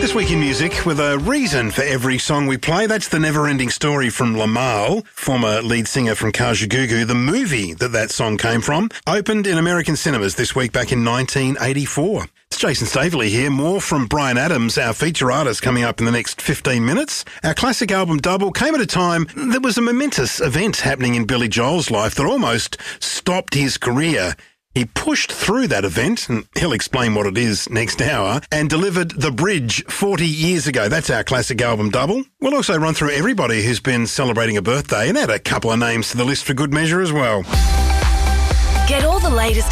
This week in music, with a reason for every song we play, that's the never-ending story from Lamal, former lead singer from Kajagoogoo. The movie that song came from opened in American cinemas this week back in 1984. It's Jason Staveley here. More from Bryan Adams, our feature artist, coming up in the next 15 minutes. Our classic album Double came at a time there was a momentous event happening in Billy Joel's life that almost stopped his career. He pushed through that event, and he'll explain what it is next hour, and delivered The Bridge 40 years ago. That's our classic album Double. We'll also run through everybody who's been celebrating a birthday and add a couple of names to the list for good measure as well. Get all the latest